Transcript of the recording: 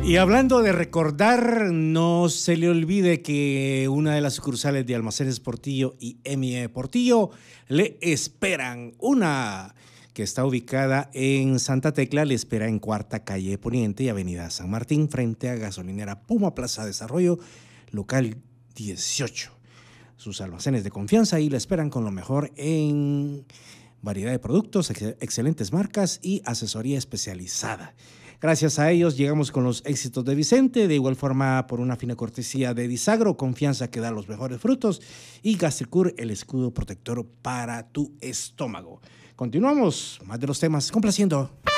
Y hablando de recordar, no se le olvide que una de las sucursales de Almacenes Portillo y M.E. Portillo le esperan. Una que está ubicada en Santa Tecla, le espera en Cuarta Calle Poniente y Avenida San Martín, frente a Gasolinera Puma Plaza Desarrollo, local 18. Sus almacenes de confianza y le esperan con lo mejor en variedad de productos, excelentes marcas y asesoría especializada. Gracias a ellos llegamos con los éxitos de Vicente, de igual forma por una fina cortesía de Disagro, confianza que da los mejores frutos, y Gastricur, el escudo protector para tu estómago. Continuamos, más de los temas, complaciendo.